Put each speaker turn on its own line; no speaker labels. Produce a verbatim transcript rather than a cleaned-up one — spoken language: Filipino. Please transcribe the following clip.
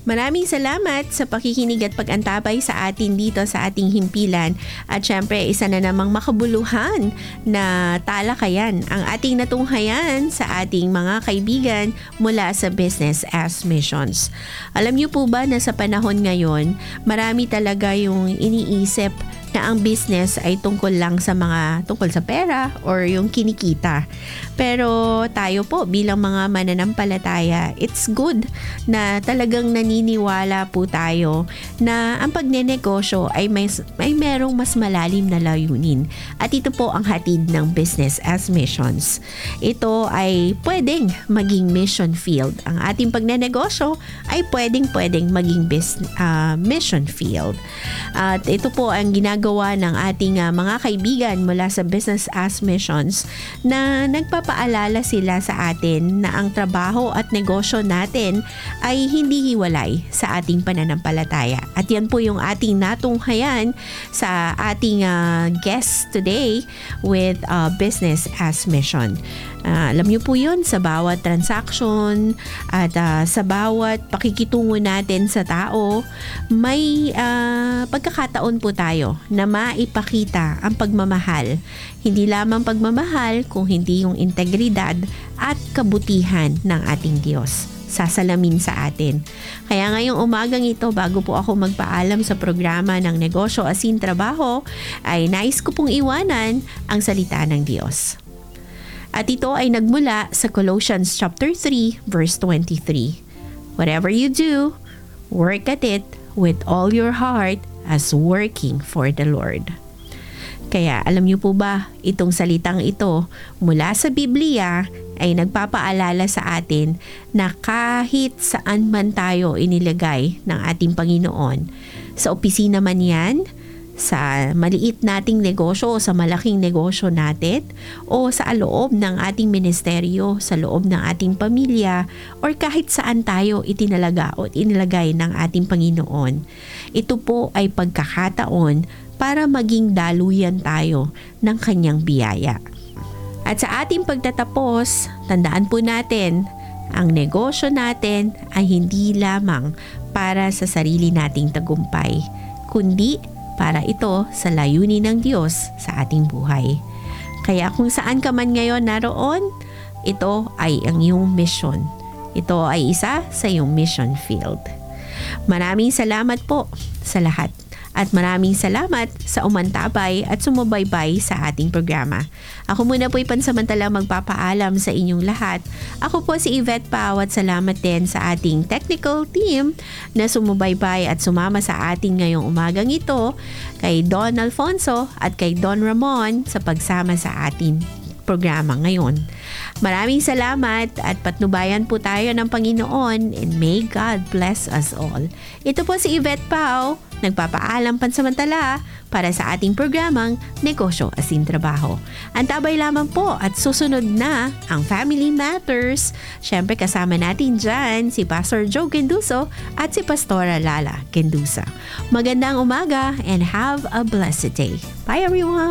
Maraming salamat sa pakikinig at pag-antabay sa atin dito sa ating himpilan. At syempre, isa na namang makabuluhan na talakayan ang ating natunghayan sa ating mga kaibigan mula sa Business as Missions. Alam niyo po ba na sa panahon ngayon, marami talaga yung iniisip na ang business ay tungkol lang sa mga tungkol sa pera or yung kinikita. Pero tayo po bilang mga mananampalataya, it's good na talagang naniniwala po tayo na ang pagnenegosyo ay may, may merong mas malalim na layunin. At ito po ang hatid ng Business as Missions. Ito ay pwedeng maging mission field. Ang ating pagnenegosyo ay pwedeng pwedeng maging business, uh, mission field. At ito po ang ginagawa gawa ng ating uh, mga kaibigan mula sa Business as Missions na nagpapaalala sila sa atin na ang trabaho at negosyo natin ay hindi hiwalay sa ating pananampalataya. At yan po yung ating natunghayan sa ating uh, guest today with uh, Business as Mission. Uh, alam niyo po yun, sa bawat transaction at uh, sa bawat pakikitungo natin sa tao, may uh, pagkakataon po tayo na maipakita ang pagmamahal. Hindi lamang pagmamahal, kung hindi yung integridad at kabutihan ng ating Diyos sasalamin sa atin. Kaya ngayong umagang ito, bago po ako magpaalam sa programa ng Negosyo Asin Trabaho, ay nais ko pong iwanan ang salita ng Diyos. At ito ay nagmula sa Colossians chapter three verse twenty-three. Whatever you do, work at it with all your heart as working for the Lord. Kaya alam niyo po ba, itong salitang ito mula sa Biblia ay nagpapaalala sa atin na kahit saan man tayo inilagay ng ating Panginoon, sa opisina man yan, sa maliit nating negosyo o sa malaking negosyo natin, o sa loob ng ating ministeryo, sa loob ng ating pamilya, or kahit saan tayo itinalaga o inilagay ng ating Panginoon. Ito po ay pagkakataon para maging daluyan tayo ng kanyang biyaya. At sa ating pagtatapos, tandaan po natin, ang negosyo natin ay hindi lamang para sa sarili nating tagumpay, kundi para ito sa layunin ng Diyos sa ating buhay. Kaya kung saan ka man ngayon naroon, ito ay ang iyong mission. Ito ay isa sa iyong mission field. Maraming salamat po sa lahat. At maraming salamat sa umantabay at sumubaybay sa ating programa. Ako muna po'y pansamantala magpapaalam sa inyong lahat. Ako po si Yvette Pau at salamat din sa ating technical team na sumubaybay at sumama sa atin ngayong umagang ito, kay Don Alfonso at kay Don Ramon sa pagsama sa atin programa ngayon. Maraming salamat at patnubayan po tayo ng Panginoon, and may God bless us all. Ito po si Yvette Pau, nagpapaalam pansamantala para sa ating programang Negosyo Asin Trabaho. Antabay lamang po at susunod na ang Family Matters. Siyempre kasama natin dyan si Pastor Joe Genduso at si Pastora Lala Gendusa. Magandang umaga and have a blessed day. Bye everyone!